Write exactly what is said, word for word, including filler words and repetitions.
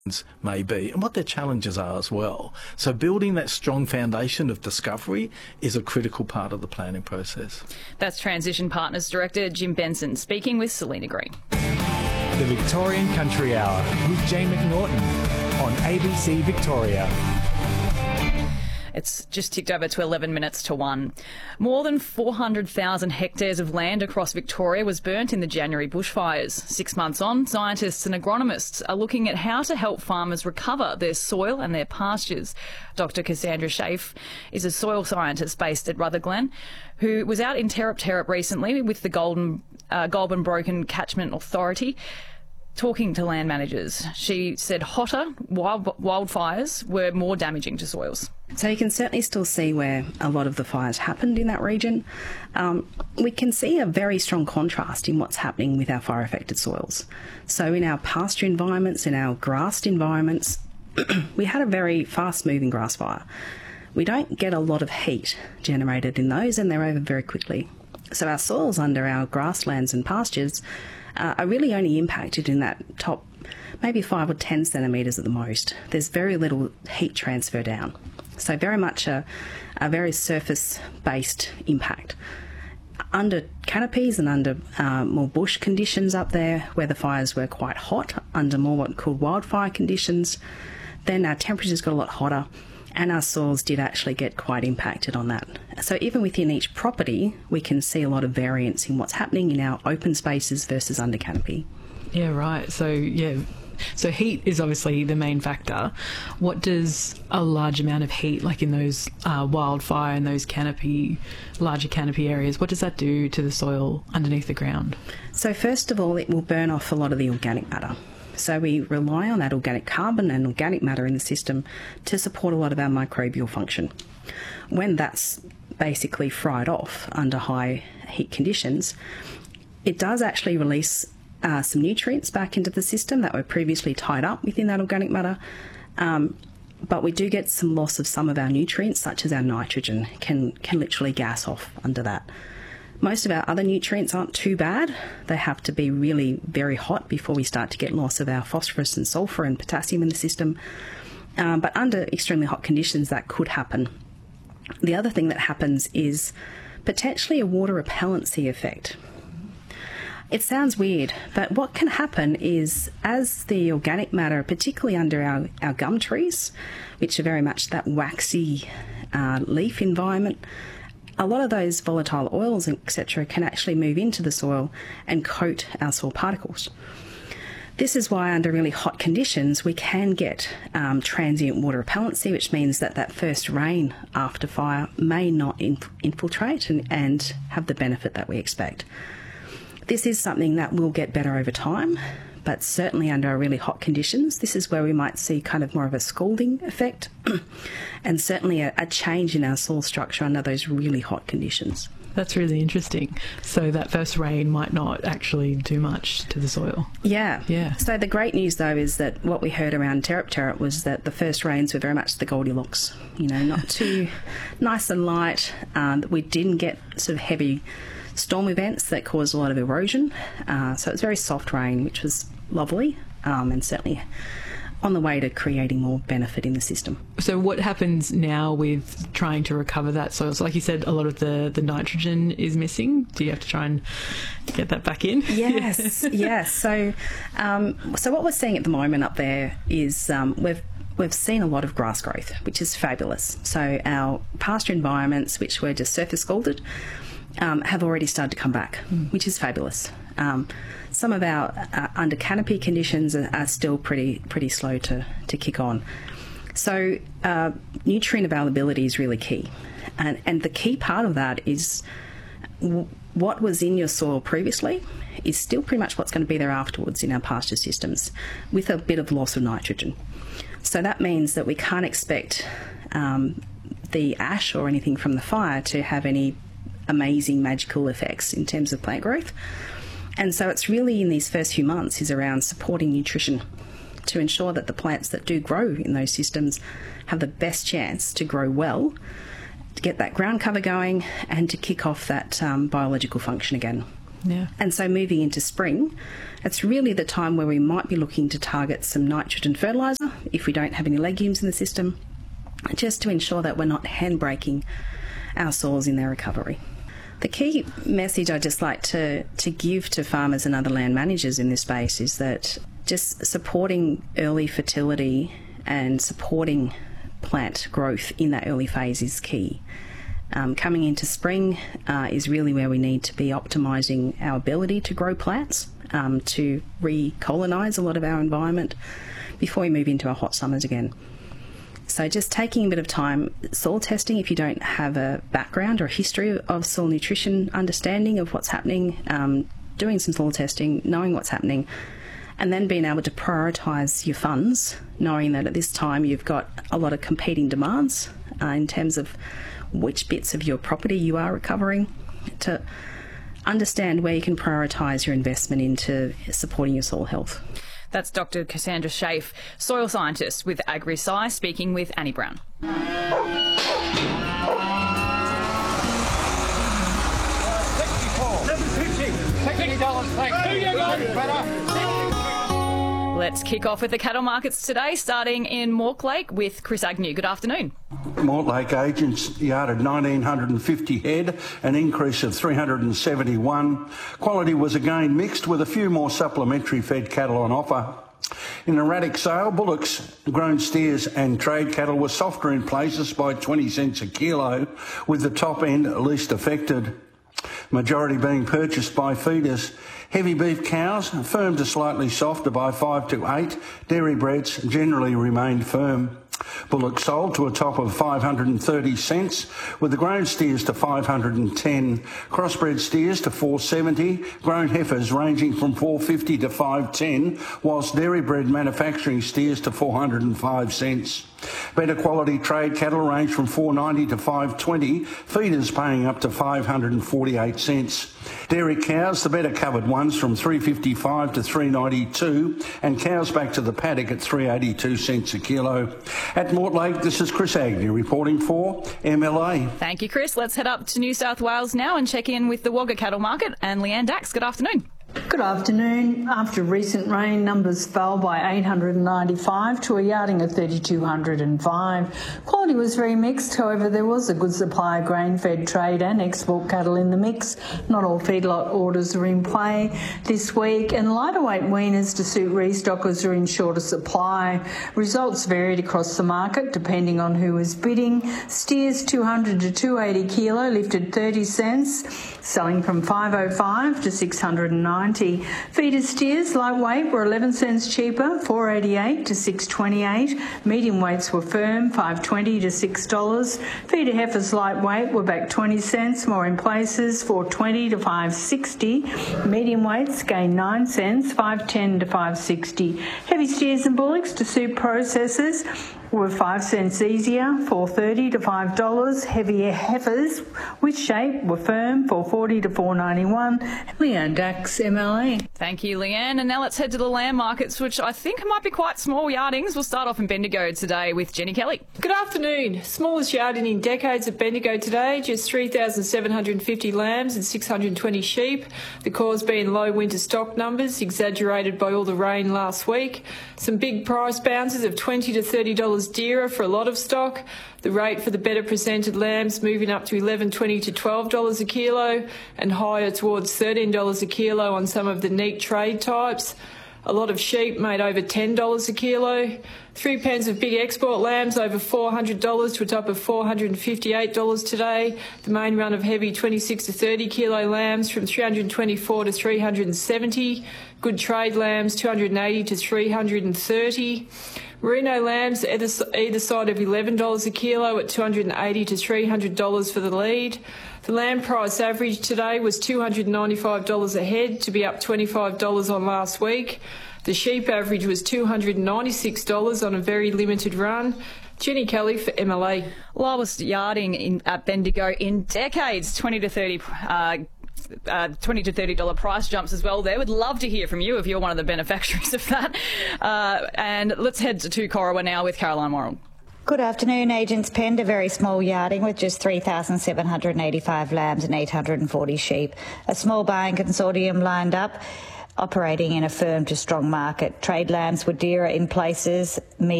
may be and what their challenges are as well. So building that strong foundation of discovery is a critical part of the planning process. That's Transition Partners Director Jim Benson speaking with Selena Green. The Victorian Country Hour with Jane McNaughton on A B C Victoria. It's just ticked over to eleven minutes to one. More than four hundred thousand hectares of land across Victoria was burnt in the January bushfires. Six months on, scientists and agronomists are looking at how to help farmers recover their soil and their pastures. Doctor Cassandra Schaaf is a soil scientist based at Rutherglen, who was out in Terrep Terrep recently with the Golden, uh, Goulburn Broken Catchment Authority, talking to land managers. She said hotter wild, wildfires were more damaging to soils. So you can certainly still see where a lot of the fires happened in that region. Um, we can see a very strong contrast in what's happening with our fire-affected soils. So in our pasture environments, in our grassed environments, we had a very fast-moving grass fire. We don't get a lot of heat generated in those, and they're over very quickly. So our soils under our grasslands and pastures uh, are really only impacted in that top maybe five or ten centimetres at the most. There's very little heat transfer down. So very much a, a very surface-based impact. Under canopies and under uh, more bush conditions up there, where the fires were quite hot, under more what are called wildfire conditions, then our temperatures got a lot hotter and our soils did actually get quite impacted on that. So even within each property, we can see a lot of variance in what's happening in our open spaces versus under canopy. Yeah, right. So, yeah. So heat is obviously the main factor. What does a large amount of heat, like in those uh, wildfire and those canopy, larger canopy areas, what does that do to the soil underneath the ground? So first of all, it will burn off a lot of the organic matter. So we rely on that organic carbon and organic matter in the system to support a lot of our microbial function. When that's basically fried off under high heat conditions, it does actually release Uh, some nutrients back into the system that were previously tied up within that organic matter, um, but we do get some loss of some of our nutrients, such as our nitrogen, can, can literally gas off under that. Most of our other nutrients aren't too bad. They have to be really very hot before we start to get loss of our phosphorus and sulphur and potassium in the system, um, but under extremely hot conditions that could happen. The other thing that happens is potentially a water repellency effect. It sounds weird, but what can happen is as the organic matter, particularly under our, our gum trees, which are very much that waxy uh, leaf environment, a lot of those volatile oils, et cetera, can actually move into the soil and coat our soil particles. This is why under really hot conditions we can get um, transient water repellency, which means that that first rain after fire may not inf- infiltrate and, and have the benefit that we expect. This is something that will get better over time, but certainly under really hot conditions, this is where we might see kind of more of a scalding effect and certainly a, a change in our soil structure under those really hot conditions. That's really interesting. So that first rain might not actually do much to the soil. Yeah. Yeah. So the great news, though, is that what we heard around Terrep Terrep was that the first rains were very much the Goldilocks, you know, not too nice and light. Um, we didn't get sort of heavy storm events that caused a lot of erosion. Uh, so it was very soft rain, which was lovely, um, and certainly on the way to creating more benefit in the system. So what happens now with trying to recover that soil? So like you said, a lot of the, the nitrogen is missing. Do you have to try and get that back in? Yes, yes. So, um, so what we're seeing at the moment up there is um, we've We've seen a lot of grass growth, which is fabulous. So our pasture environments, which were just surface scalded, Um, have already started to come back, mm. which is fabulous. Um, some of our uh, under canopy conditions are, are still pretty pretty slow to, to kick on. So uh, nutrient availability is really key. And, and the key part of that is w- what was in your soil previously is still pretty much what's going to be there afterwards in our pasture systems, with a bit of loss of nitrogen. So that means that we can't expect um, the ash or anything from the fire to have any amazing magical effects in terms of plant growth. And so it's really in these first few months is around supporting nutrition to ensure that the plants that do grow in those systems have the best chance to grow well, to get that ground cover going and to kick off that um, biological function again. Yeah. And so moving into spring, it's really the time where we might be looking to target some nitrogen fertiliser if we don't have any legumes in the system, just to ensure that we're not handbraking our soils in their recovery. The key message I'd just like to, to give to farmers and other land managers in this space is that just supporting early fertility and supporting plant growth in that early phase is key. Um, coming into spring uh, is really where we need to be optimising our ability to grow plants, um, to recolonise a lot of our environment before we move into our hot summers again. So just taking a bit of time, soil testing if you don't have a background or a history of soil nutrition understanding of what's happening, um, doing some soil testing, knowing what's happening, and then being able to prioritise your funds, knowing that at this time you've got a lot of competing demands uh, in terms of which bits of your property you are recovering, to understand where you can prioritise your investment into supporting your soil health. That's Doctor Cassandra Schaaf, soil scientist with AgriSci, speaking with Annie Brown. Let's kick off with the cattle markets today, starting in Mortlake with Chris Agnew. Good afternoon. Mortlake agents yarded one thousand nine hundred fifty head, an increase of three hundred seventy-one. Quality was again mixed with a few more supplementary fed cattle on offer. In erratic sale, bullocks, grown steers and trade cattle were softer in places by twenty cents a kilo, with the top end least affected. Majority being purchased by feeders. Heavy beef cows firm to slightly softer by five to eight. Dairy breds generally remained firm. Bullocks sold to a top of five hundred thirty cents, with the grown steers to five hundred ten, crossbred steers to four seventy, grown heifers ranging from four fifty to five ten, whilst dairy bred manufacturing steers to four hundred five cents. Better quality trade cattle range from four ninety to five twenty, feeders paying up to five hundred forty-eight cents. Dairy cows, the better covered ones, from three fifty-five to three ninety-two, and cows back to the paddock at three eighty-two cents a kilo. At Mortlake, this is Chris Agnew reporting for M L A. Thank you, Chris. Let's head up to New South Wales now and check in with the Wagga cattle market and Leanne Dax. Good afternoon. Good afternoon. After recent rain, numbers fell by eight hundred ninety-five to a yarding of three thousand two hundred five. Quality was very mixed, however there was a good supply of grain-fed trade and export cattle in the mix. Not all feedlot orders are in play this week, and lighter weight weaners to suit restockers are in shorter supply. Results varied across the market depending on who was bidding. Steers two hundred to two eighty kilo lifted thirty cents, selling from five oh five to six hundred ninety. Feeder steers lightweight were eleven cents cheaper, four eighty-eight to six twenty-eight. Medium weights were firm, five twenty to six dollars. Feeder heifers lightweight were back twenty cents, more in places, four twenty to five sixty. Medium weights gained nine cents, five ten to five sixty. Heavy steers and bullocks to suit processors were five cents easier, four thirty to five dollars. Heavier heifers with shape were firm, four forty to four ninety-one. Leanne Dax, M L A. Thank you, Leanne. And now let's head to the lamb markets, which I think might be quite small yardings. We'll start off in Bendigo today with Jenny Kelly. Good afternoon. Smallest yarding in decades at Bendigo today, just three thousand seven hundred fifty lambs and six hundred twenty sheep. The cause being low winter stock numbers, exaggerated by all the rain last week. Some big price bounces of twenty to thirty dollars dearer for a lot of stock. The rate for the better presented lambs moving up to eleven twenty to twelve dollars a kilo, and higher towards thirteen dollars a kilo on some of the neat trade types. A lot of sheep made over ten dollars a kilo. Three pens of big export lambs over four hundred dollars to a top of four hundred fifty-eight dollars today. The main run of heavy twenty-six to thirty kilo lambs from three hundred twenty-four to three hundred seventy. Good trade lambs two hundred eighty to three hundred thirty. Merino lambs either, either side of eleven dollars a kilo at two hundred eighty to three hundred dollars for the lead. The lamb price average today was two hundred ninety-five dollars a head, to be up twenty-five dollars on last week. The sheep average was two hundred ninety-six dollars on a very limited run. Jenny Kelly for M L A. Lowest yarding in, at Bendigo in decades, twenty to thirty uh, Uh, twenty to thirty dollars price jumps as well there. Would love to hear from you if you're one of the beneficiaries of that. Uh, and let's head to Corowa now with Caroline Morrill. Good afternoon. Agents penned a very small yarding with just three thousand seven hundred eighty-five lambs and eight hundred forty sheep. A small buying consortium lined up, operating in a firm to strong market. Trade lambs were dearer in places,